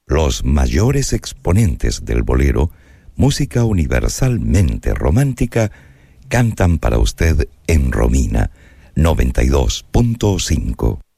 Los mayores exponentes del bolero, música universalmente romántica, cantan para usted en Romina 92.5.